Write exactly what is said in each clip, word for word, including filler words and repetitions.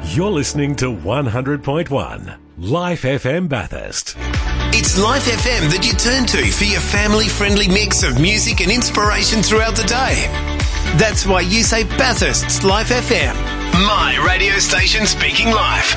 You're listening to one hundred point one Life F M Bathurst. It's Life F M that you turn to for your family-friendly mix of music and inspiration throughout the day. That's why you say Bathurst's Life F M. My radio station speaking life.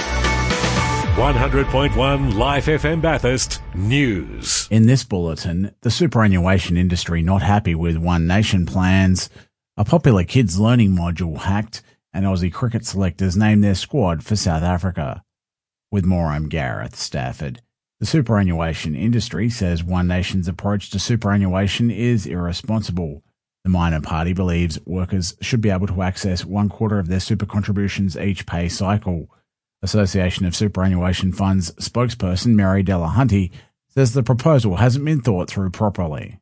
one hundred point one Life F M Bathurst News. In this bulletin, the superannuation industry not happy with One Nation plans, a popular kids learning module hacked, and Aussie cricket selectors name their squad for South Africa. With more, I'm Gareth Stafford. The superannuation industry says One Nation's approach to superannuation is irresponsible. The minor party believes workers should be able to access one quarter of their super contributions each pay cycle. Association of Superannuation Funds spokesperson Mary Delahunty says the proposal hasn't been thought through properly.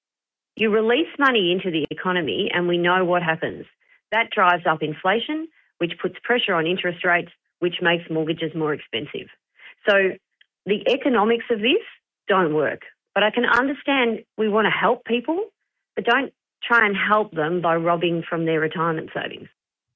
You release money into the economy and we know what happens. That drives up inflation, which puts pressure on interest rates, which makes mortgages more expensive. So the economics of this don't work. But I can understand we want to help people, but don't try and help them by robbing from their retirement savings.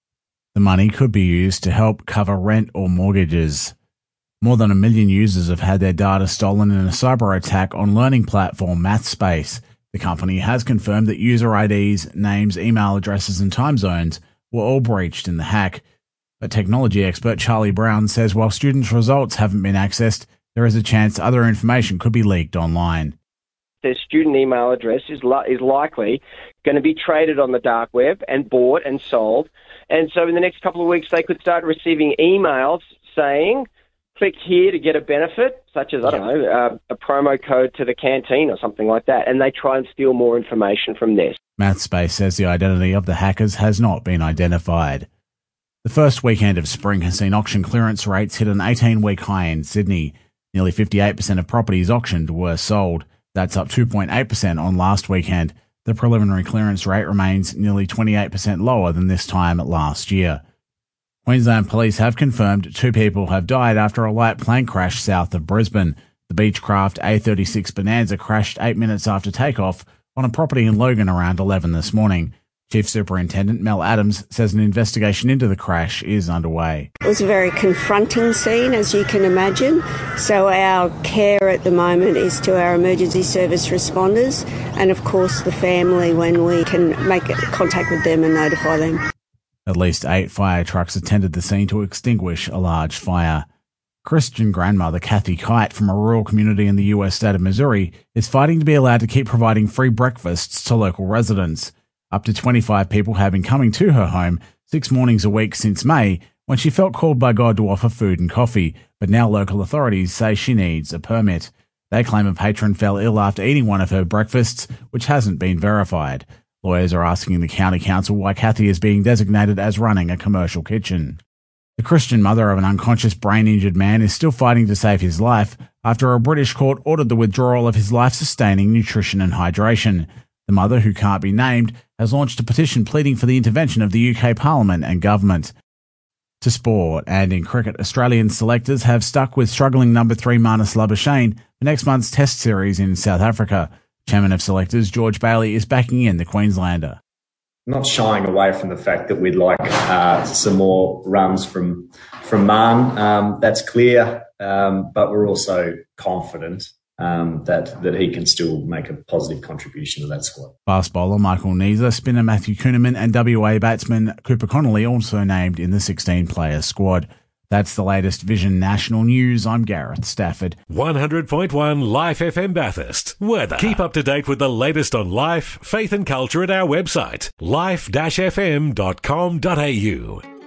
The money could be used to help cover rent or mortgages. More than a million users have had their data stolen in a cyber attack on learning platform MathSpace. The company has confirmed that user I Ds, names, email addresses and time zones were all breached in the hack. But technology expert Charlie Brown says while students' results haven't been accessed, there is a chance other information could be leaked online. Their student email address is li- is likely going to be traded on the dark web and bought and sold. And so in the next couple of weeks, they could start receiving emails saying, click here to get a benefit, such as, I don't know, uh, a promo code to the canteen or something like that. And they try and steal more information from this. MathSpace says the identity of the hackers has not been identified. The first weekend of spring has seen auction clearance rates hit an eighteen-week high in Sydney. Nearly fifty-eight percent of properties auctioned were sold. That's up two point eight percent on last weekend. The preliminary clearance rate remains nearly twenty-eight percent lower than this time last year. Queensland Police have confirmed two people have died after a light plane crash south of Brisbane. The Beechcraft A thirty-six Bonanza crashed eight minutes after takeoff on a property in Logan around eleven this morning. Chief Superintendent Mel Adams says an investigation into the crash is underway. It was a very confronting scene, as you can imagine. So our care at the moment is to our emergency service responders and, of course, the family when we can make contact with them and notify them. At least eight fire trucks attended the scene to extinguish a large fire. Christian grandmother Kathy Kite from a rural community in the U S state of Missouri is fighting to be allowed to keep providing free breakfasts to local residents. Up to twenty-five people have been coming to her home six mornings a week since May, when she felt called by God to offer food and coffee, but now local authorities say she needs a permit. They claim a patron fell ill after eating one of her breakfasts, which hasn't been verified. Lawyers are asking the county council why Kathy is being designated as running a commercial kitchen. The Christian mother of an unconscious brain-injured man is still fighting to save his life after a British court ordered the withdrawal of his life-sustaining nutrition and hydration. The mother, who can't be named, has launched a petition pleading for the intervention of the U K Parliament and government. To sport, and in cricket, Australian selectors have stuck with struggling number three Marnus Labuschagne for next month's Test series in South Africa. Chairman of selectors George Bailey is backing in the Queenslander. Not shying away from the fact that we'd like uh, some more runs from from Marn. Um, that's clear, um, but we're also confident um, that that he can still make a positive contribution to that squad. Fast bowler Michael Neser, spinner Matthew Kuhneman and W A batsman Cooper Connolly also named in the sixteen-player squad. That's the latest Vision National News. I'm Gareth Stafford. one hundred point one Life F M Bathurst. Weather. Keep up to date with the latest on life, faith and culture at our website, life dash f m dot com dot a u.